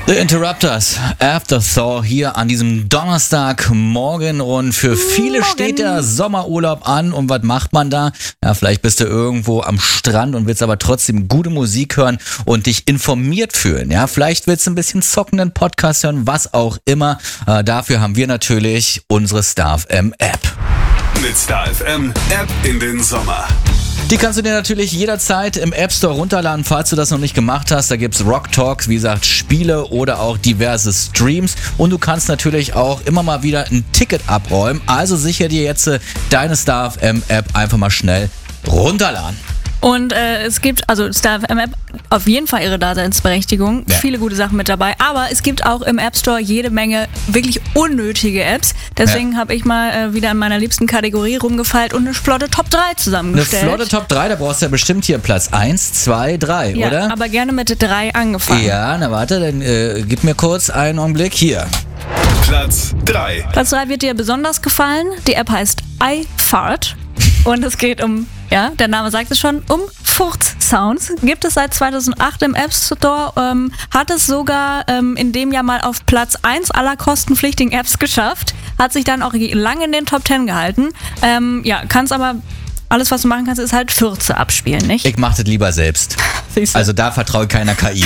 The Interrupters, Afterthought hier an diesem Donnerstagmorgen und für viele steht der Sommerurlaub an und was macht man da? Ja, vielleicht bist du irgendwo am Strand und willst aber trotzdem gute Musik hören und dich informiert fühlen. Ja, vielleicht willst du ein bisschen zockenden Podcast hören, was auch immer. Dafür haben wir natürlich unsere StarFM App. Mit StarFM App in den Sommer. Die kannst du dir natürlich jederzeit im App Store runterladen, falls du das noch nicht gemacht hast. Da gibt's Rock Talks, wie gesagt, Spiele oder auch diverse Streams. Und du kannst natürlich auch immer mal wieder ein Ticket abräumen. Also sicher dir jetzt deine StarFM App einfach mal schnell runterladen. Und es gibt, also StarFM App, auf jeden Fall ihre Daseinsberechtigung. Ja. Viele gute Sachen mit dabei. Aber es gibt auch im App Store jede Menge wirklich unnötige Apps. Deswegen habe ich mal wieder in meiner liebsten Kategorie rumgefeilt und eine flotte Top 3 zusammengestellt. Eine flotte Top 3, da brauchst du ja bestimmt hier Platz 1, 2, 3, ja, oder? Aber gerne mit 3 angefangen. Ja, na warte, dann gib mir kurz einen Augenblick. Hier. Platz 3. Platz 3 wird dir besonders gefallen. Die App heißt iFart. Und es geht um, ja, der Name sagt es schon, um Furz-Sounds. Gibt es seit 2008 im App Store, hat es sogar in dem Jahr mal auf Platz 1 aller kostenpflichtigen Apps geschafft, hat sich dann auch lange in den Top 10 gehalten. Ja, kannst aber, alles was du machen kannst, ist halt Fürze abspielen, nicht? Ich mach das lieber selbst. Also da vertraue ich keiner KI.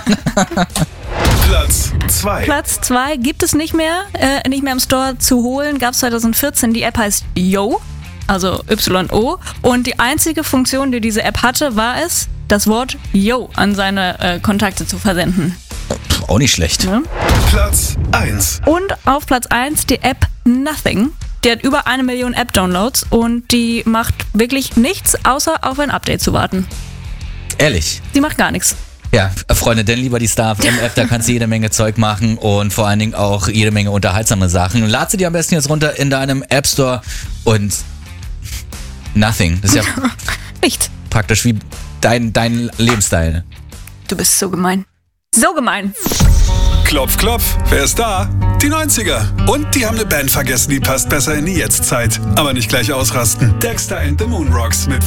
Platz 2. Platz 2 gibt es nicht mehr im Store zu holen, gab es 2014. Die App heißt Yo. Also YO. Und die einzige Funktion, die diese App hatte, war es, das Wort Yo an seine Kontakte zu versenden. Auch nicht schlecht. Ja? Platz 1. Und auf Platz 1 die App Nothing. Die hat über 1 Million App-Downloads und die macht wirklich nichts, außer auf ein Update zu warten. Ehrlich? Die macht gar nichts. Ja, Freunde, denn lieber die StarFM-App, da kannst du jede Menge Zeug machen und vor allen Dingen auch jede Menge unterhaltsame Sachen. Lad sie dir am besten jetzt runter in deinem App Store und Nothing. Das ist ja nicht praktisch wie dein Lebensstil. Du bist so gemein. So gemein. Klopf, klopf, wer ist da? Die 90er. Und die haben eine Band vergessen, die passt besser in die Jetztzeit. Aber nicht gleich ausrasten. Dexter and the Moonrocks mit